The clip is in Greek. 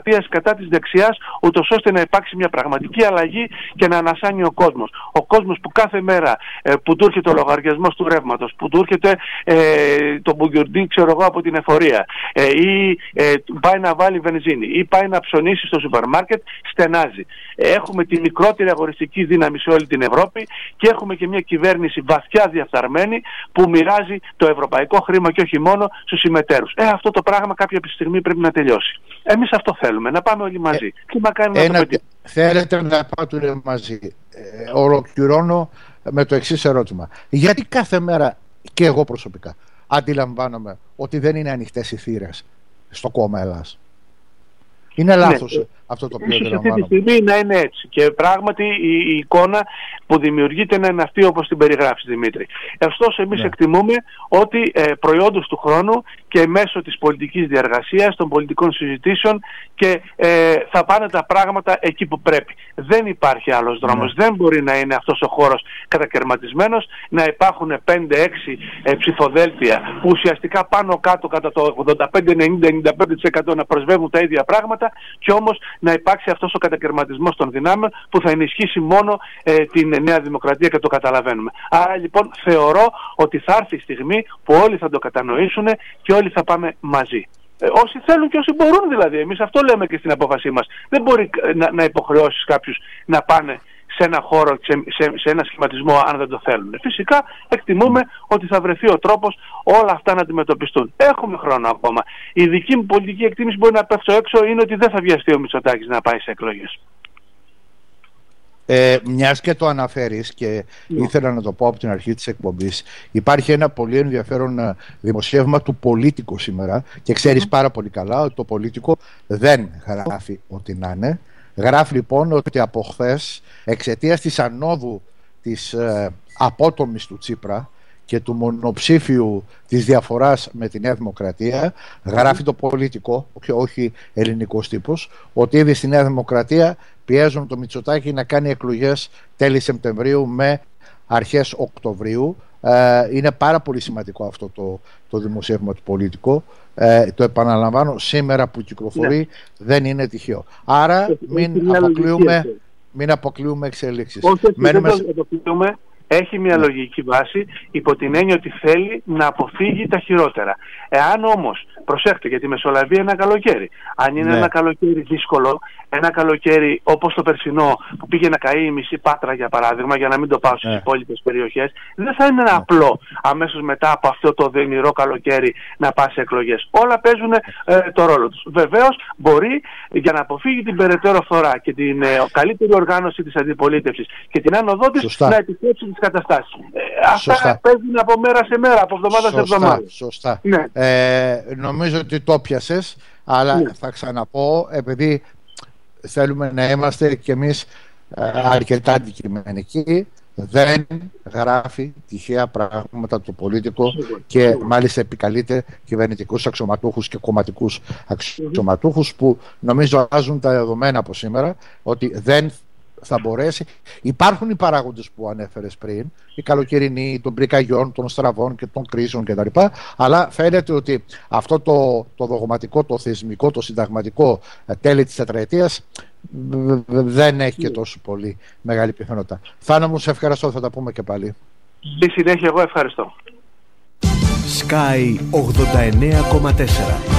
δημοκρατίας κατά της δεξιάς, ούτως ώστε να υπάρξει μια πραγματική αλλαγή και να ανασάνει ο κόσμος. Ο κόσμος που κάθε μέρα που του έρχεται ο λογαριασμός του ρεύματος, που του έρχεται το μπουγιουρντί, ξέρω εγώ, από την εφορία, ή πάει να βάλει βενζίνη, ή πάει να ψωνίσει στο σούπερ μάρκετ, στενάζει. Έχουμε τη μικρότερη αγοριστική δύναμη σε όλη την Ευρώπη και έχουμε και μια κυβέρνηση βαθιά διαφθαρμένη που μοιράζει το ευρωπαϊκό χρήμα και όχι μόνο στους συμμετέρους. Αυτό το πράγμα κάποια στιγμή πρέπει να τελειώσει. Εμείς αυτό θέλουμε, να πάμε όλοι μαζί. Τι μακάρι να το πετύχουμε. Θέλετε να πάτε μαζί. Ολοκληρώνω με το εξής ερώτημα. Γιατί κάθε μέρα, και εγώ προσωπικά, αντιλαμβάνομαι ότι δεν είναι ανοιχτές οι θύρες στο κόμμα Ελλάς? Είναι λάθος αυτό το οποίο ίσως αυτή τη στιγμή να είναι έτσι. Και πράγματι η εικόνα που δημιουργείται να είναι αυτή όπως την περιγράφεις, Δημήτρη. Ωστόσο εμείς εκτιμούμε ότι προϊόντος του χρόνου και μέσω της πολιτικής διαργασίας, των πολιτικών συζητήσεων και θα πάνε τα πράγματα εκεί που πρέπει. Δεν υπάρχει άλλος δρόμος. Δεν μπορεί να είναι αυτός ο χώρος κατακαιρματισμένος, να υπάρχουν 5-6 ψηφοδέλτια που ουσιαστικά πάνω κάτω κατά το 85-90-95% να προσβεύουν τα ίδια πράγματα και όμως να υπάρξει αυτός ο κατακαιρματισμός των δυνάμεων που θα ενισχύσει μόνο την Νέα Δημοκρατία και το καταλαβαίνουμε. Άρα λοιπόν θεωρώ ότι θα έρθει η στιγμή που όλοι θα το κατανοήσουν και όλοι θα πάμε μαζί. Όσοι θέλουν και όσοι μπορούν δηλαδή. Εμείς αυτό λέμε και στην απόφασή μας. Δεν μπορεί να υποχρεώσεις κάποιους να πάνε σε ένα χώρο, σε ένα σχηματισμό αν δεν το θέλουν. Φυσικά εκτιμούμε ότι θα βρεθεί ο τρόπος όλα αυτά να αντιμετωπιστούν. Έχουμε χρόνο ακόμα. Η δική μου πολιτική εκτίμηση μπορεί να πέφτω έξω είναι ότι δεν θα βιαστεί ο Μητσοτάκης να πάει σε εκλογές. Μιας και το αναφέρεις και ήθελα να το πω από την αρχή της εκπομπής, υπάρχει ένα πολύ ενδιαφέρον δημοσίευμα του Πολίτικο σήμερα και ξέρεις πάρα πολύ καλά ότι το Πολίτικο δεν γράφει ό,τι να είναι. Γράφει λοιπόν ότι από χθες, εξαιτίας της ανόδου της απότομης του Τσίπρα και του μονοψήφιου της διαφοράς με τη Νέα Δημοκρατία, γράφει το Πολίτικο, και όχι ελληνικός τύπος, ότι ήδη στη Νέα Δημοκρατία πιέζουν το Μητσοτάκη να κάνει εκλογές τέλη Σεπτεμβρίου με αρχές Οκτωβρίου. Είναι πάρα πολύ σημαντικό αυτό το δημοσίευμα του Πολίτικο. Το επαναλαμβάνω, σήμερα που κυκλοφορεί δεν είναι τυχαίο. Άρα μην αποκλείουμε εξελίξεις. Έχει μια λογική βάση υπό την έννοια ότι θέλει να αποφύγει τα χειρότερα. Εάν όμως, προσέχτε γιατί μεσολαβεί ένα καλοκαίρι. Αν είναι ένα καλοκαίρι δύσκολο, ένα καλοκαίρι όπως το περσινό που πήγε να καεί η μισή Πάτρα για παράδειγμα, για να μην το πάω στις υπόλοιπες περιοχές, δεν θα είναι ένα απλό αμέσως μετά από αυτό το δενηρό καλοκαίρι να πας σε εκλογές. Όλα παίζουν το ρόλο τους. Βεβαίως μπορεί για να αποφύγει την περαιτέρω φθορά και την καλύτερη οργάνωση της αντιπολίτευσης και την άνοδό της να επιτρέψει τις καταστάσεις. Αυτά παίζουν από μέρα σε μέρα, από εβδομάδα σε εβδομάδα. Σωστά. Νομίζω ότι το πιάσες, αλλά θα ξαναπώ, επειδή θέλουμε να είμαστε κι εμείς αρκετά αντικειμενικοί, δεν γράφει τυχαία πράγματα το Πολίτικο και μάλιστα επικαλείται κυβερνητικούς αξιωματούχους και κομματικούς αξιωματούχους που νομίζω αλλάζουν τα δεδομένα από σήμερα ότι δεν θα μπορέσει. Υπάρχουν οι παράγοντες που ανέφερες πριν, οι καλοκαιρινοί, των πυρκαγιών, των στραβών και των κρίσεων κτλ. Αλλά φαίνεται ότι αυτό το δογματικό, το θεσμικό, το συνταγματικό τέλη της τετραετίας δεν έχει και τόσο πολύ μεγάλη πιθανότητα. Θάνο μου, σε ευχαριστώ, θα τα πούμε και πάλι. Στη συνέχεια εγώ ευχαριστώ. Sky 89,4